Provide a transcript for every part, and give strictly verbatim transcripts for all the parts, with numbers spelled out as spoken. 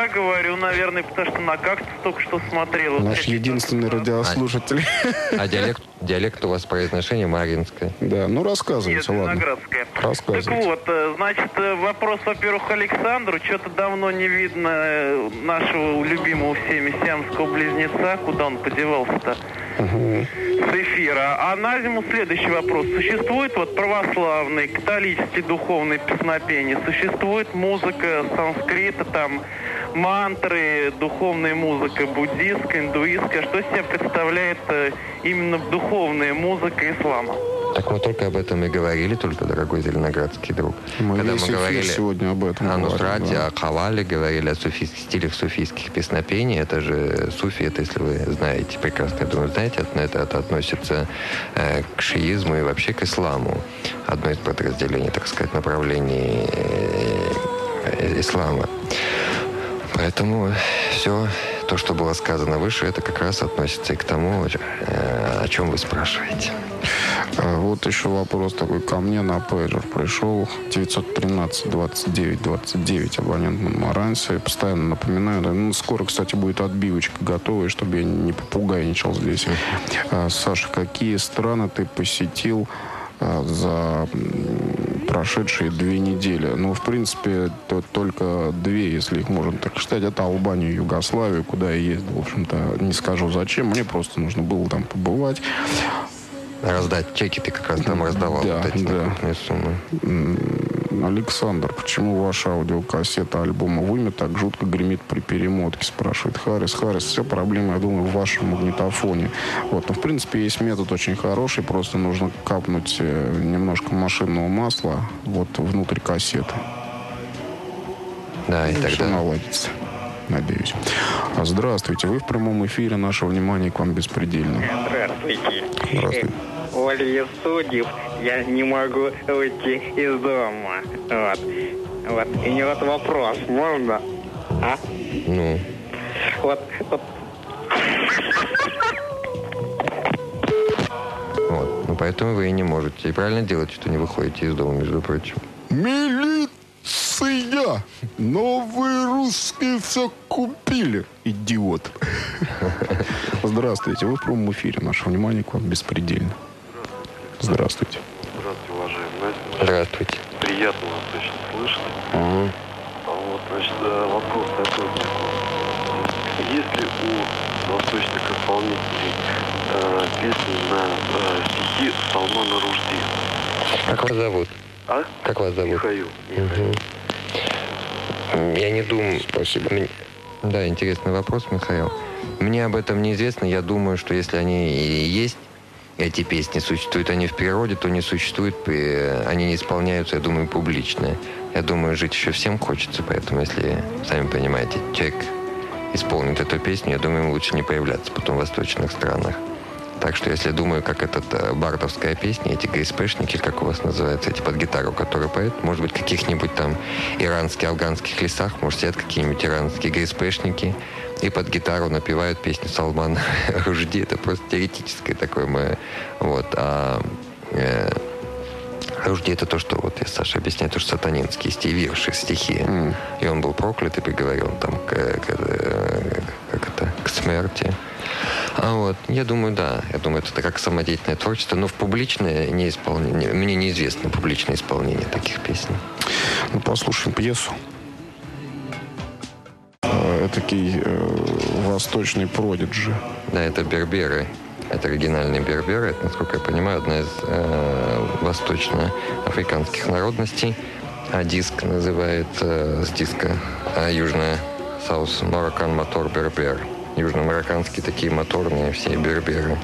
да, говорю, наверное, потому что на «Кактус» только что смотрел. Наш единственный радиослушатель. А, а диалект, диалект у вас произношение маринское. Да, ну рассказывайте, Нет, ладно. Виноградское. Рассказывайте. Так вот, значит, вопрос, во-первых, Александру. Что-то давно не видно нашего любимого всеми сиамского близнеца. Куда он подевался-то? Угу. С эфира. А на зиму следующий вопрос. Существует вот православный, католический духовный песнопение? Существует музыка санскрита, там мантры, духовная музыка буддистская, индуистская? Что из себя представляет именно духовная музыка ислама? Так мы только об этом и говорили, только, дорогой зеленоградский друг. Мы Когда мы говорили сегодня об этом о Нусрате, да. о Кавале, говорили о суфийских стилях суфийских песнопений. Это же суфи, это, если вы знаете, прекрасно, я думаю, знаете, это, это, это относится э, к шиизму и вообще к исламу. Одно из подразделений, так сказать, направлений э, ислама. Поэтому все то, что было сказано выше, это как раз относится и к тому, э, о чем вы спрашиваете. Вот еще вопрос такой ко мне на пейджер пришел. девятьсот тринадцать двадцать девять двадцать девять абонент на Марансе. Постоянно напоминаю. Ну, скоро, кстати, будет отбивочка готовая, чтобы я не попугайничал здесь. А, Саша, какие страны ты посетил а, за прошедшие две недели? Ну, в принципе, то только две, если их можно так считать. Это Албанию и Югославию, куда я ездил. В общем-то, не скажу зачем. Мне просто нужно было там побывать. Раздать чеки ты как раз там раздавал. Да, вот эти да. Суммы. Александр, почему ваша аудиокассета альбома «Вымя» так жутко гремит при перемотке, спрашивает Харрис. Харрис, все проблемы, я думаю, в вашем магнитофоне. Вот. Но, в принципе, есть метод очень хороший, просто нужно капнуть немножко машинного масла вот внутрь кассеты. Да, и, и тогда... все наладится. Надеюсь. А здравствуйте. Вы в прямом эфире. Наше внимание к вам беспредельно. Здравствуйте. Здравствуйте. Волей судеб я не могу уйти из дома. Вот. Вот. И мне вот вопрос. Можно? А? Ну? Вот. Вот. Вот. Ну, поэтому вы и не можете. И правильно делаете, что не выходите из дома, между прочим. Милиция! Новые русские все купили. Идиот. Здравствуйте. Вы в прямом эфире. Наше внимание к вам беспредельно. Здравствуйте. Здравствуйте, уважаемый. Здравствуйте. Приятно вас точно слышать. Угу. Вот, значит, вопрос такой. Есть ли у восточных исполнителей э, песни на э, стихи Салмана Ружди? Как вас зовут? А? Как вас зовут? Михаил. Михаил. Угу. Я не думаю... Спасибо. Мне... Да, интересный вопрос, Михаил. Мне об этом неизвестно. Я думаю, что если они и есть, эти песни, существуют они в природе, то не существуют, они не исполняются, я думаю, публично. Я думаю, жить еще всем хочется, поэтому, если, сами понимаете, человек исполнит эту песню, я думаю, ему лучше не появляться потом в восточных странах. Так что, если думаю, как эта бардовская песня, эти ГСПшники, как у вас называются, эти под гитару, которые поют, может быть, в каких-нибудь там иранских, афганских лесах, может, сидят какие-нибудь иранские ГСПшники и под гитару напевают песню Салмана Ружди. Это просто теоретическое такое мое. Вот. А э, Ружди — это то, что, вот я, Саша, объясняю, то, что сатанинские стихи, вирши, стихи. Mm. И он был проклят и приговорен там к, к, как это, к смерти. А вот, я думаю, да, я думаю, это как самодеятельное творчество, но в публичное не исполнение, мне неизвестно публичное исполнение таких песен. Ну, послушаем пьесу. Этакий э, восточный продиджи. Да, это берберы. Это оригинальные берберы. Это, насколько я понимаю, одна из э, восточноафриканских народностей. А диск называет э, с диска а южная South Moroccan Motor Berber. Южно-марокканские такие моторные все берберы.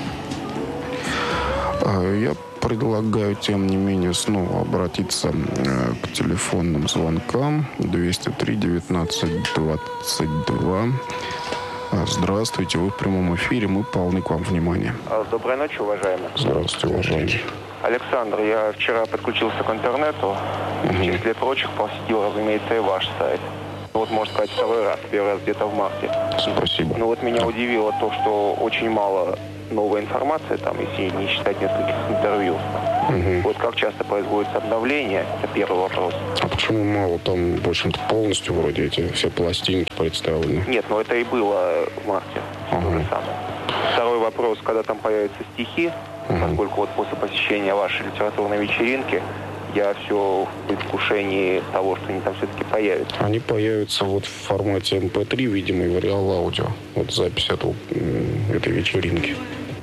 Я предлагаю, тем не менее, снова обратиться к телефонным звонкам. двести три девятнадцать двадцать два. Здравствуйте, вы в прямом эфире, мы полны к вам внимания. Доброй ночи, уважаемый. Здравствуйте, уважаемый. Александр, я вчера подключился к интернету. В числе прочих посетил, разумеется, и ваш сайт. Вот, можно сказать, второй раз, первый раз где-то в марте. Спасибо. Но вот меня удивило то, что очень мало новой информации, там, если не считать нескольких интервью. Угу. Вот как часто производится обновление, это первый вопрос. А почему мало? Там, в общем-то, полностью вроде эти все пластинки представлены. Нет, но это и было в марте. Ага. То же самое. Второй вопрос, когда там появятся стихи, ага. поскольку вот после посещения вашей литературной вечеринки я все в предвкушении того, что они там все-таки появятся. Они появятся вот в формате эм пэ три, видимо, и в реал аудио. Вот запись этого, этой вечеринки.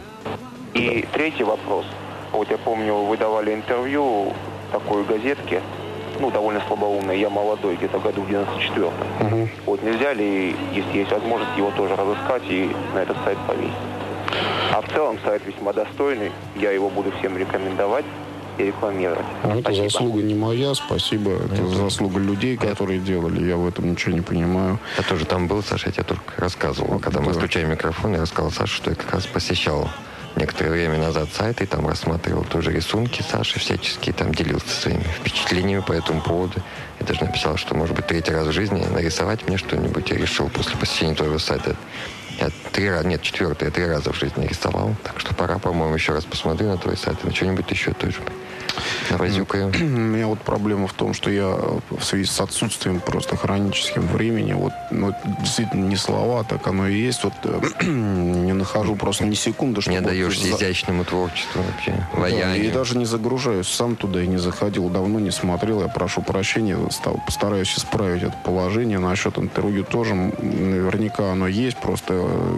И да. Третий вопрос. Вот я помню, вы давали интервью такой газетке, ну, довольно слабоумной, «Я молодой», где-то в году в девяносто четвёртом. Угу. Вот нельзя ли, если есть возможность, его тоже разыскать и на этот сайт повесить? А в целом сайт весьма достойный, я его буду всем рекомендовать и рекламировать. Ну, это спасибо. Заслуга не моя, спасибо. Это это заслуга людей, которые делали. Я в этом ничего не понимаю. Я тоже там был, Саша, я тебе только рассказывал. Когда да. мы включаем микрофон, я рассказал Саше, что я как раз посещал некоторое время назад сайт и там рассматривал тоже рисунки Саши всяческие, там делился своими впечатлениями по этому поводу. Я даже написал, что, может быть, третий раз в жизни нарисовать мне что-нибудь. Я решил после посещения твоего сайта. Я три раза, нет, четвертый, я три раза в жизни рисовал. Так что пора, по-моему, еще раз посмотреть на твой сайт и на что-нибудь еще тоже навозюкаю. У меня вот проблема в том, что я в связи с отсутствием просто хроническим времени, вот, ну, действительно не слова, так оно и есть, вот не нахожу просто ни секунды, чтобы... Не даешься вот, изящному творчеству вообще, да, ваянию. И даже не загружаюсь, сам туда и не заходил, давно не смотрел, я прошу прощения, постараюсь исправить это положение. Насчет интервью тоже наверняка оно есть, просто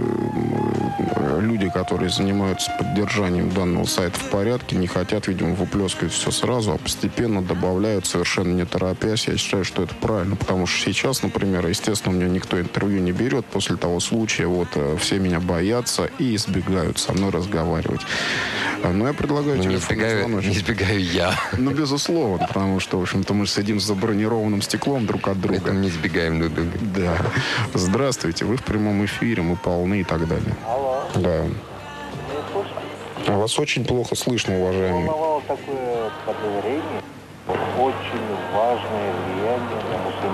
люди, которые занимаются поддержанием данного сайта в порядке, не хотят, видимо, выплескивать все сразу, а постепенно добавляют, совершенно не торопясь. Я считаю, что это правильно, потому что сейчас, например, естественно, у меня никто интервью не берет после того случая, вот, все меня боятся и избегают со мной разговаривать. Но я предлагаю ну, телефонный не звоночек. Не избегаю я. Ну, безусловно, потому что, в общем-то, мы сидим за бронированным стеклом друг от друга. Поэтому не избегаем друг друга. Да. Здравствуйте, вы в прямом эфире, мы полны и так далее. Алло. Да. А вас очень плохо слышно, уважаемый. Волновало такое подозрение, очень важное влияние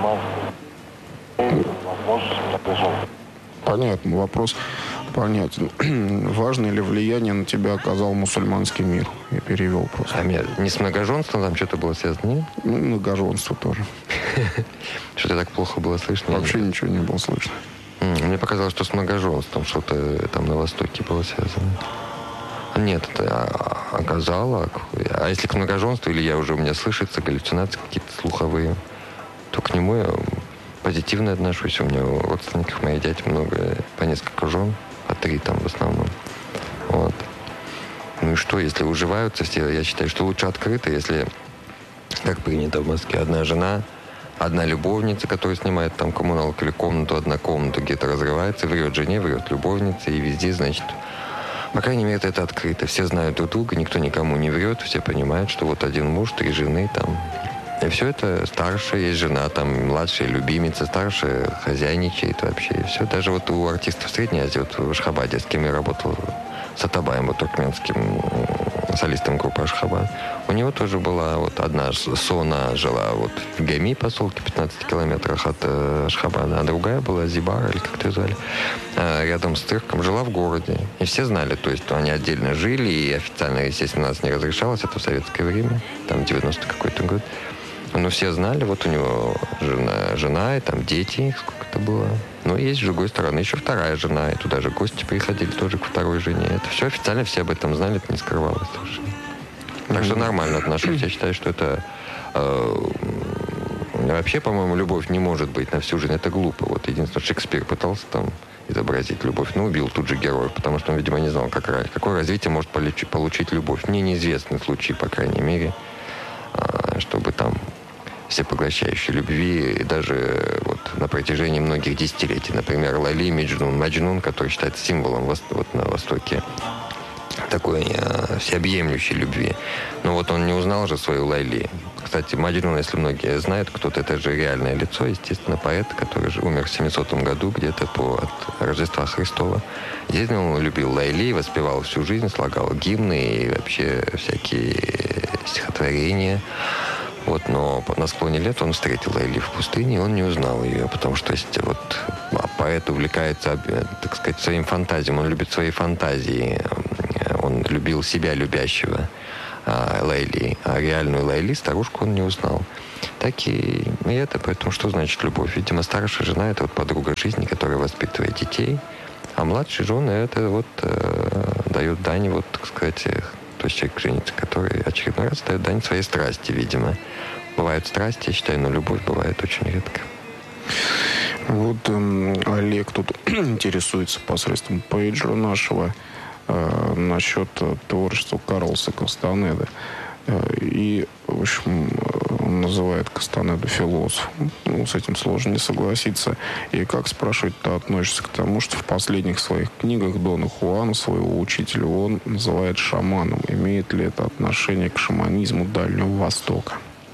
на мусульманскую возможность многоженства. Понятно, вопрос понятен. Важное ли влияние на тебя оказал мусульманский мир? Я перевел просто. А меня не с многоженством там что-то было связано, нет? Ну, многоженство тоже. Что-то так плохо было слышно? Вообще ничего не было слышно. Мне показалось, что с многоженством что-то там на Востоке было связано. Нет, это оказало. А если к многоженству, или я уже у меня слышится, галлюцинации какие-то слуховые, то к нему я позитивно отношусь. У меня у родственников, моих дядь много, по несколько жен, по три там в основном. Вот. Ну и что, если уживаются все, я считаю, что лучше открыто, если, как принято в Москве, одна жена, одна любовница, которая снимает там коммуналку или комнату, одна комната где-то разрывается, врет жене, врет любовнице, и везде, значит, по крайней мере, это открыто. Все знают друг друга, никто никому не врет, все понимают, что вот один муж, три жены там. И все это старшая, есть жена, там младшая любимица, старшая хозяйничает вообще. И все. Даже вот у артистов Средней Азии, вот в Ашхабаде, с кем я работал, с Атабаем, вот туркменским солистом группы Ашхабад, у него тоже была вот одна Сона жила вот в Гами, поселке, пятнадцати километрах от э, Ашхабада, а другая была Зибара, или как ее звали, э, рядом с Тырком, жила в городе. И все знали, то есть они отдельно жили, и официально, естественно, нас не разрешалось, это в советское время, там девяностый какой-то год. Но все знали, вот у него жена, жена и там дети, сколько-то было. Но есть с другой стороны еще вторая жена, и туда же гости приходили тоже к второй жене. Это все официально, все об этом знали, это не скрывалось совершенно. Так что нормально отношусь. Я считаю, что это э, вообще, по-моему, любовь не может быть на всю жизнь. Это глупо. Вот единственное, Шекспир пытался там изобразить любовь, но убил тут же героев, потому что он, видимо, не знал, как, какое развитие может получить любовь. Мне неизвестны случаи, по крайней мере, чтобы там всепоглощающей любви, и даже вот на протяжении многих десятилетий. Например, Лайли Меджнун. Маджнун, который считается символом вот на Востоке такой э, всеобъемлющей любви. Но вот он не узнал же свою Лайли. Кстати, Маджнун, если многие знают, кто-то, это же реальное лицо, естественно, поэт, который же умер в семисотом году, где-то по от Рождества Христова. Действительно, он любил Лайли, воспевал всю жизнь, слагал гимны и вообще всякие стихотворения. Вот, но на склоне лет он встретил Лайли в пустыне, и он не узнал ее, потому что если вот поэт увлекается, так сказать, своим фантазиям, он любит свои фантазии, он любил себя любящего, а, Лейли, а реальную Лейли, старушку, он не узнал. Так и, и это, поэтому что значит любовь? Видимо, старшая жена — это вот подруга жизни, которая воспитывает детей, а младшая жена — это вот э, дает дань, вот, так сказать, э, то есть человек женится, который очередной раз дает дань своей страсти, видимо. Бывают страсти, я считаю, но любовь бывает очень редко. Вот э, Олег тут интересуется посредством пейджера нашего э, насчет творчества Карлоса Кастанеды. Э, и, в общем, он называет Кастанеду философом. Ну, с этим сложно не согласиться. И как, спрашивать, ты относишься к тому, что в последних своих книгах Дона Хуана, своего учителя, он называет шаманом? Имеет ли это отношение к шаманизму Дальнего Востока?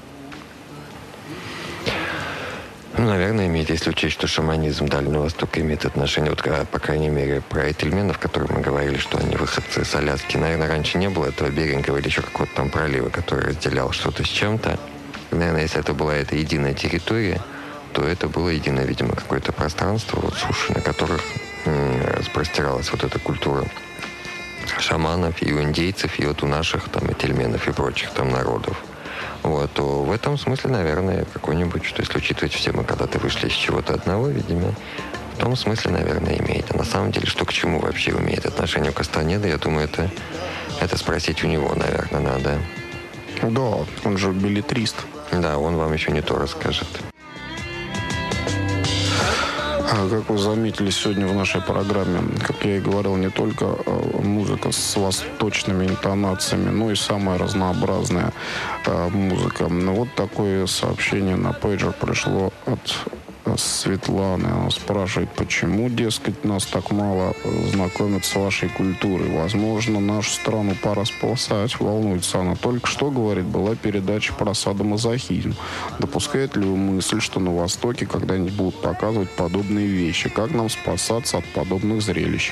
Ну, наверное, имеет, если учесть, что шаманизм Дальнего Востока имеет отношение, вот, по крайней мере, про этельменов, о которых мы говорили, что они выходцы с Аляски. Наверное, раньше не было этого Беринга или еще какого-то там пролива, который разделял что-то с чем-то. Наверное, если это была эта единая территория, то это было единое, видимо, какое-то пространство, вот суши, на которых м- распростиралась вот эта культура шаманов и у индейцев, и вот у наших там этельменов и прочих там народов. Вот, то в этом смысле, наверное, какой-нибудь, что если учитывать все, мы когда-то вышли из чего-то одного, видимо, в том смысле, наверное, имеет. А на самом деле, что к чему вообще имеет отношение у Кастанеды, я думаю, это, это спросить у него, наверное, надо. Да, он же беллетрист. Да, он вам еще не то расскажет. А как вы заметили, сегодня в нашей программе, как я и говорил, не только музыка с восточными интонациями, но и самая разнообразная музыка. Вот такое сообщение на пейджер пришло от Светланы. Она спрашивает, почему, дескать, нас так мало знакомят с вашей культурой. Возможно, нашу страну пора спасать. Волнуется она. Только что, говорит, была передача про садомазохизм. Допускает ли вы мысль, что на Востоке когда-нибудь будут показывать подобные вещи? Как нам спасаться от подобных зрелищ?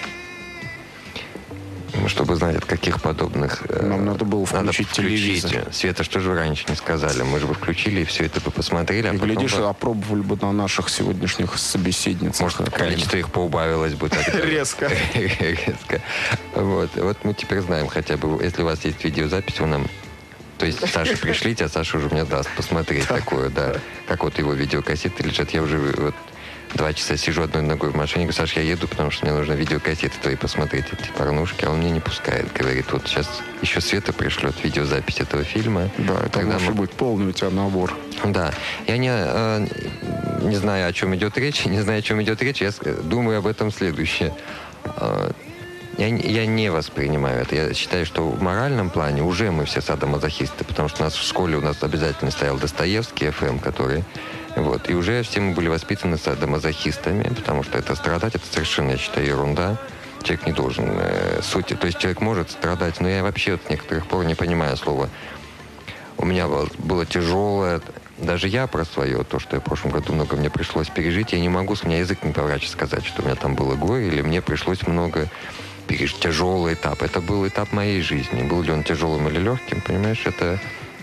Чтобы знать, от каких подобных... Нам надо было включить, надо включить телевизор. Света, что же вы раньше не сказали? Мы же бы включили и все это бы посмотрели. А и, глядишь, бы... опробовали бы на наших сегодняшних собеседницах. Может, количество их поубавилось бы. Резко. Резко. Вот. Вот мы теперь знаем хотя бы, если у вас есть видеозапись, вы нам... То есть Саше пришлите, а Саша уже мне даст посмотреть такое, да. Как вот его видеокассеты лежат. Я уже... Вот, два часа сижу одной ногой в машине, говорю, Саш, я еду, потому что мне нужно видеокассеты твои посмотреть, эти порнушки, а он мне не пускает. Говорит, вот сейчас еще Света пришлет видеозапись этого фильма. Да, это может мы... быть полный у тебя набор. Да. Я не, э, не знаю, о чем идет речь, не знаю, о чем идет речь, я думаю об этом следующее. Э, я, я не воспринимаю это. Я считаю, что в моральном плане уже мы все садомазохисты, потому что у нас в школе у нас обязательно стоял Достоевский, эф эм, который... Вот. И уже все мы были воспитаны садомазохистами, потому что это страдать, это совершенно, я считаю, ерунда. Человек не должен э, сути. То есть человек может страдать, но я вообще от некоторых пор не понимаю слова. У меня было, было тяжелое, даже я про свое, то, что я в прошлом году много мне пришлось пережить, я не могу, с меня язык не поворачивается сказать, что у меня там было горе, или мне пришлось много пережить. Тяжелый этап. Это был этап моей жизни. Был ли он тяжелым или легким, понимаешь, это...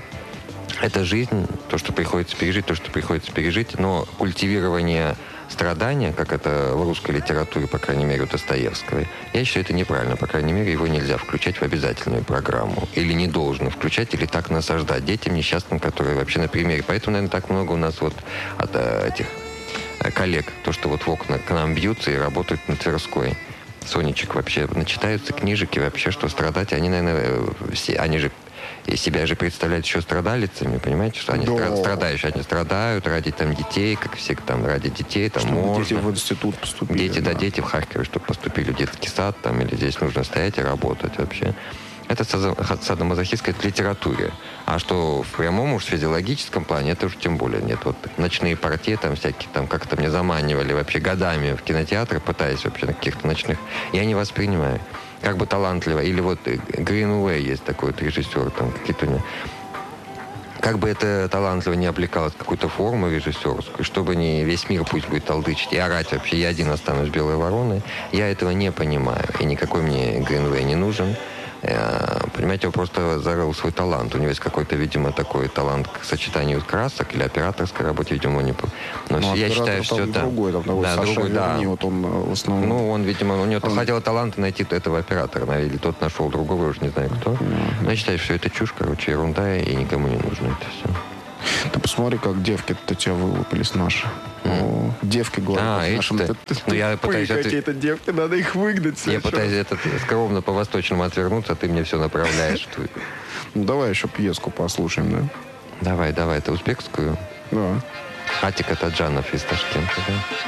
Это жизнь, то, что приходится пережить, то, что приходится пережить, но культивирование страдания, как это в русской литературе, по крайней мере, у Достоевского, я считаю, это неправильно. По крайней мере, его нельзя включать в обязательную программу. Или не должно включать, или так насаждать детям несчастным, которые вообще на примере. Поэтому, наверное, так много у нас вот от этих коллег, то, что вот в окна к нам бьются и работают на Тверской. Сонечек вообще начитаются книжек и вообще, что страдать, они, наверное, все, они же и себя же представляют еще страдалицами, понимаете, что они да. страдающие, они страдают ради там детей, как все там ради детей, там чтобы можно. Дети в институт поступили. Дети, да, да, дети в Харькове, чтобы поступили в детский сад, там, или здесь нужно стоять и работать вообще. Это в садомазохистской литературе. А что в прямом уж физиологическом плане, это уж тем более нет. Вот ночные партии там всякие, там как-то мне заманивали вообще годами в кинотеатры, пытаясь вообще на каких-то ночных. Я не воспринимаю. Как бы талантливо. Или вот Гринуэй есть такой вот режиссер, там какие-то у него. Как бы это талантливо не облекалось в какую-то форму режиссерскую, чтобы не весь мир пусть будет толдычить и орать вообще, я один останусь белой вороной, я этого не понимаю. И никакой мне Гринуэй не нужен. Понимаете, он просто зарыл свой талант. У него есть какой-то, видимо, такой талант к сочетанию красок или операторской работе, видимо, не... Но ну, я считаю, что все там... другой, там, да, Саша другой, да. Верни, вот он в основном... Ну, он, видимо, у него он... хватило таланта найти этого оператора, или тот нашел другого, я уже не знаю кто. Mm-hmm. Но я считаю, что это чушь, короче, ерунда, и никому не нужно это все. Ты посмотри, как девки-то тебя вылупились наши. Mm. О, девки говорят а, нашим. Это... Ну, я пытаюсь... Какие-то это... девки, надо их выгнать. Я пытаюсь это скромно по-восточному отвернуться, а ты мне все направляешь. Ну, давай еще пьеску послушаем, да? Давай, давай, это узбекскую? Да. Атик Атаджанов из Ташкента, да?